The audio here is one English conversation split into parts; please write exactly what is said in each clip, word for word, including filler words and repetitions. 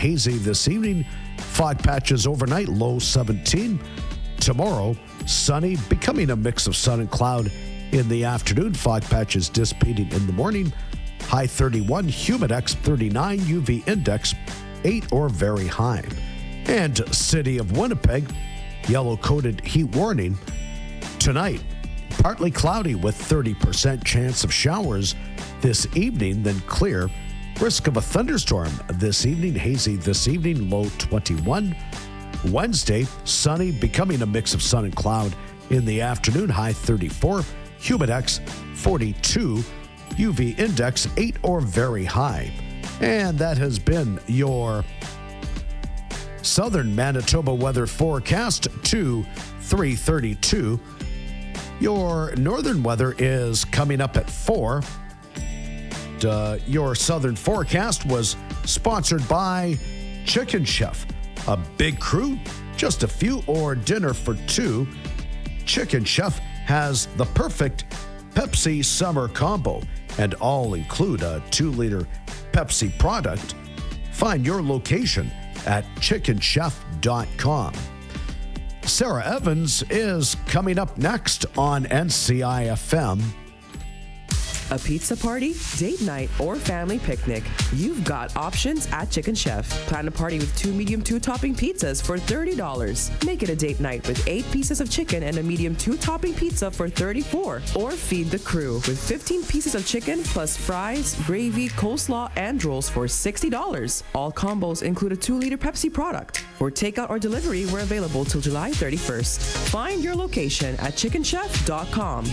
hazy this evening. Fog patches overnight, low seventeen. Tomorrow, sunny, becoming a mix of sun and cloud in the afternoon. Fog patches dissipating in the morning. High thirty-one, humidex thirty-nine, U V index eight or very high. And City of Winnipeg, yellow-coated heat warning. Tonight, partly cloudy with thirty percent chance of showers this evening, then clear. Risk of a thunderstorm this evening, hazy this evening, low twenty-one. Wednesday, sunny, becoming a mix of sun and cloud in the afternoon, high thirty-four. Humidex forty-two, U V index eight or very high. And that has been your Southern Manitoba weather forecast to three thirty-two. Your northern weather is coming up at four. Uh, your southern forecast was sponsored by Chicken Chef. A big crew, just a few, or dinner for two. Chicken Chef has the perfect Pepsi summer combo, and all include a two-liter Pepsi product. Find your location at chicken chef dot com. Sarah Evans is coming up next on N C I F M. A pizza party, date night, or family picnic, you've got options at Chicken Chef. Plan a party with two medium two-topping pizzas for thirty dollars. Make it a date night with eight pieces of chicken and a medium two-topping pizza for thirty-four dollars. Or feed the crew with fifteen pieces of chicken plus fries, gravy, coleslaw, and rolls for sixty dollars. All combos include a two-liter Pepsi product. For takeout or delivery, we're available till July thirty-first. Find your location at chicken chef dot com.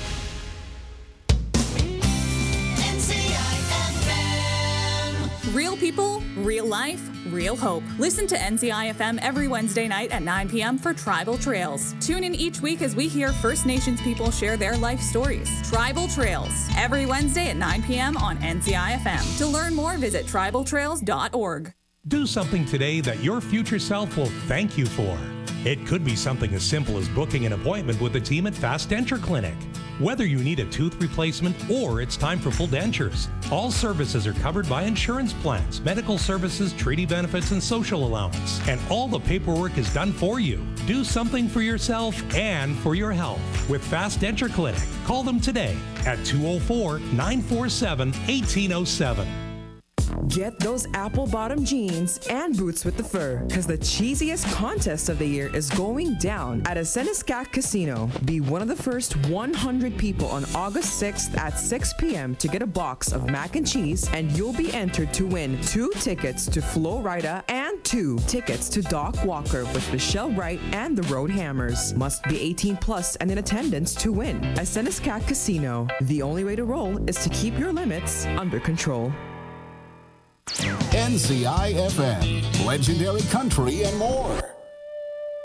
Real people, real life, real hope. Listen to N C I F M every Wednesday night at nine p.m. for Tribal Trails. Tune in each week as we hear First Nations people share their life stories. Tribal Trails, every Wednesday at nine p.m. on N C I F M. To learn more, visit tribal trails dot org. Do something today that your future self will thank you for. It could be something as simple as booking an appointment with the team at Fast Denture Clinic. Whether you need a tooth replacement or it's time for full dentures, all services are covered by insurance plans, medical services, treaty benefits, and social allowance. And all the paperwork is done for you. Do something for yourself and for your health with Fast Denture Clinic. Call them today at two oh four, nine four seven, one eight oh seven. Get those apple bottom jeans and boots with the fur, because the cheesiest contest of the year is going down at Seniscat Casino. Be one of the first one hundred people on August sixth at six p.m. to get a box of mac and cheese, and you'll be entered to win two tickets to Flo Rida and two tickets to Doc Walker with Michelle Wright and the Road Hammers. Must be eighteen plus and in attendance to win. At Seniscat Casino, the only way to roll is to keep your limits under control. N C I F M, legendary country and more.